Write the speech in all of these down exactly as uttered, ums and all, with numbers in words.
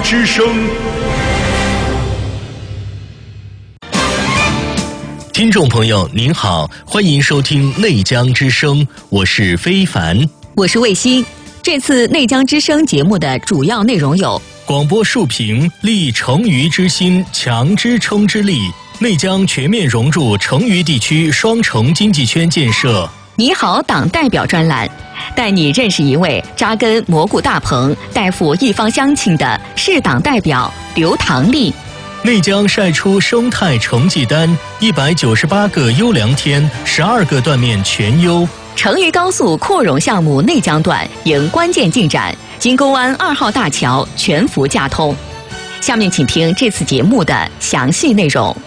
之声。听众朋友您好，欢迎收听内江之声，我是非凡， 我是卫星。这次内江之声节目的主要内容有： 广播述评立成渝之心，强支撑之力，内江全面融入成渝地区双城经济圈建设。 你好党代表专栏，带你认识一位扎根蘑菇大棚、代赴一方乡亲的市党代表刘唐丽。 内江晒出生态成绩单，一百九十八个优良天，十二个段面全优。 成渝高速扩容项目内江段迎关键进展，金沟湾二号大桥全幅架通。下面请听这次节目的详细内容。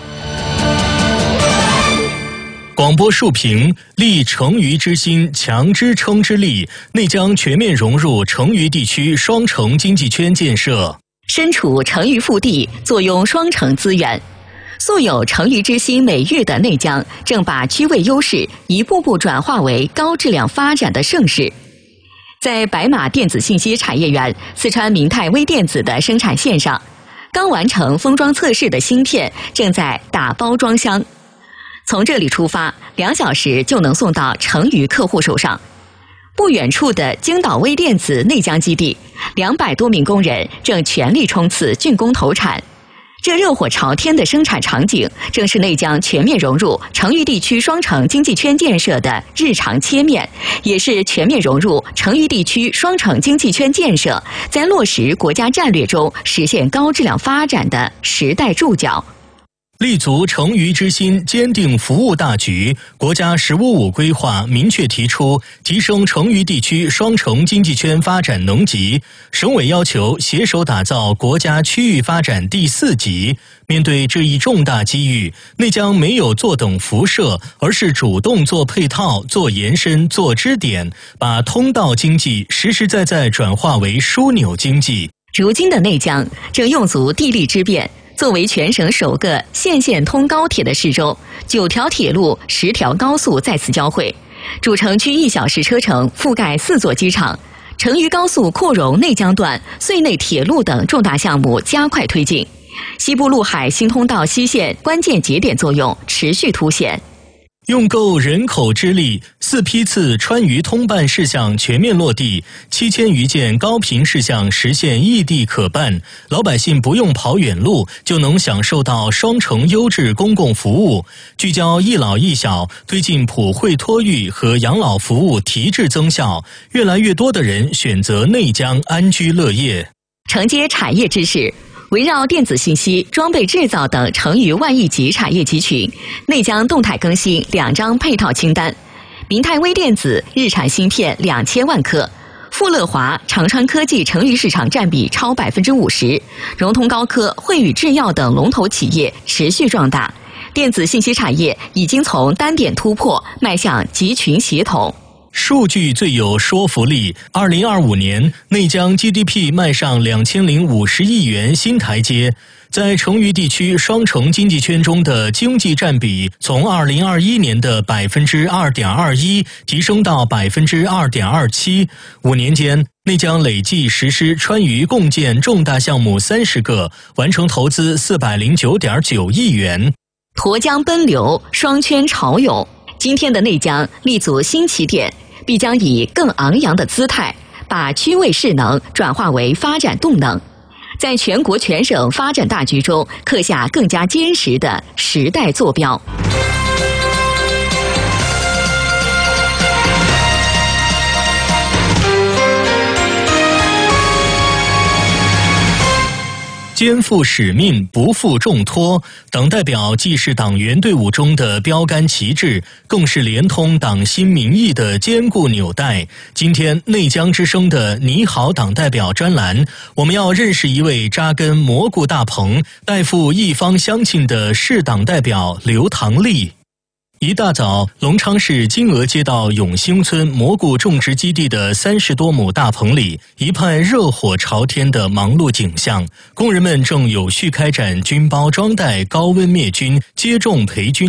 广播述评立成渝之心，强支撑之力，内江全面融入成渝地区双城经济圈建设。 身处成渝腹地，坐拥双城资源，素有成渝之心美誉的内江，正把区位优势一步步转化为高质量发展的盛世。在白马电子信息产业园四川明泰微电子的生产线上，刚完成封装测试的芯片正在打包装箱，从这里出发，两小时就能送到成渝客户手上。不远处的京岛微电子内江基地，两百多名工人正全力冲刺竣工投产。这热火朝天的生产场景，正是内江全面融入成渝地区双城经济圈建设的日常切面，也是全面融入成渝地区双城经济圈建设在落实国家战略中实现高质量发展的时代注脚。 立足成渝之心，坚定服务大局。国家“十五五”规划明确提出，提升成渝地区双城经济圈发展能级。省委要求携手打造国家区域发展第四级。面对这一重大机遇，内江没有坐等辐射，而是主动做配套、做延伸、做支点，把通道经济实实在在转化为枢纽经济。 如今的内江正用足地利之便，作为全省首个县县通高铁的市州，九条铁路、十条高速在此交汇，主城区一小时车程覆盖四座机场。成渝高速扩容内江段、穗内铁路等重大项目加快推进，西部陆海新通道西线关键节点作用持续凸显。 用够人口之力，四批次川渝通办事项全面落地，七千余件高频事项实现异地可办，老百姓不用跑远路就能享受到双城优质公共服务。聚焦一老一小，推进普惠托育和养老服务提质增效，越来越多的人选择内江安居乐业。 承接产业之势，围绕电子信息、装备制造等成渝万亿级产业集群，内江动态更新两张配套清单：明泰微电子日产芯片两千万颗，富乐华、长川科技成渝市场占比超百分之五十，融通高科、惠宇制药等龙头企业持续壮大，电子信息产业已经从单点突破迈向集群协同。 数据最有说服力。二零二五年，内江 G D P 迈上两千零五十亿元新台阶，在成渝地区双城经济圈中的经济占比从二零二一年的百分之二点二一提升到百分之二点二七。五年间，内江累计实施川渝共建重大项目三十个，完成投资四百零九点九亿元。 沱江奔流，双圈潮涌。今天的内江立足新起点，必将以更昂扬的姿态，把区位势能转化为发展动能，在全国全省发展大局中刻下更加坚实的时代坐标。 肩负使命，不负重托。党代表既是党员队伍中的标杆旗帜，更是连通党心民意的坚固纽带。今天内江之声的你好党代表专栏，我们要认识一位扎根蘑菇大棚、代赴一方乡亲的市党代表刘唐丽。一大早，隆昌市金峨街道永兴村蘑菇种植基地的三十多亩大棚里，一派热火朝天的忙碌景象。工人们正有序开展菌包装袋、高温灭菌、接种培菌